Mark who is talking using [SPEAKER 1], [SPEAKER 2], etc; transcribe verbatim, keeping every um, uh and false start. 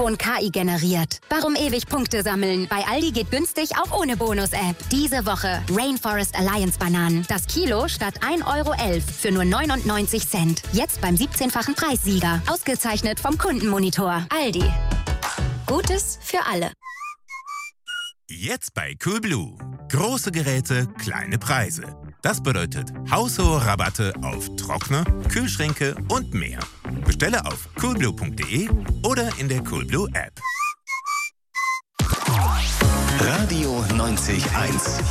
[SPEAKER 1] Ton K I generiert. Warum ewig Punkte sammeln? Bei Aldi geht günstig auch ohne Bonus-App. Diese Woche Rainforest Alliance Bananen. Das Kilo statt ein Euro elf für nur neunundneunzig Cent. Jetzt beim siebzehnfachen Preissieger. Ausgezeichnet vom Kundenmonitor. Aldi. Gutes für alle.
[SPEAKER 2] Jetzt bei Coolblue. Große Geräte, kleine Preise. Das bedeutet haushohe Rabatte auf Trockner, Kühlschränke und mehr. Bestelle auf coolblue punkt de oder in der Coolblue App.
[SPEAKER 3] Radio neunzig Komma eins.